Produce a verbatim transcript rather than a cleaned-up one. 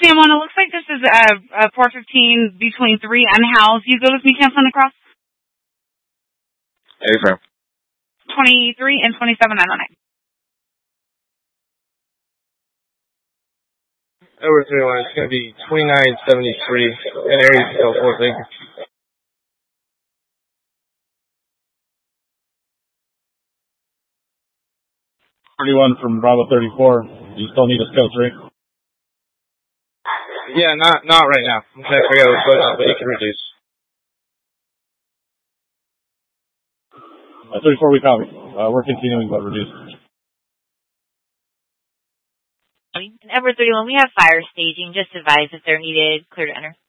Sam one, it looks like this is uh, uh, four fifteen between three and House. You go with me, Camp Santa Cross? Hey, fam. twenty-three and twenty-seven nine oh nine. Over three one, it's going to be twenty-nine seventy-three in area code four, thank you. thirty-one from Bravo thirty-four. You still need a scope three? Yeah, not not right now. I'm trying to figure out what's going on, but you can reduce. Uh, thirty-four, we copy. Uh, we're continuing, but reduced. In Everett thirty-one, we have fire staging. Just advise if they're needed. Clear to enter.